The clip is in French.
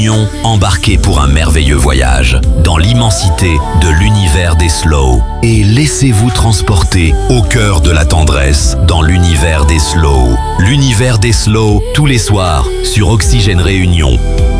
Embarquez pour un merveilleux voyage dans l'immensité de l'univers des Slow et laissez-vous transporter au cœur de la tendresse dans l'univers des Slow. L'univers des Slow tous les soirs sur Oxygène Réunion.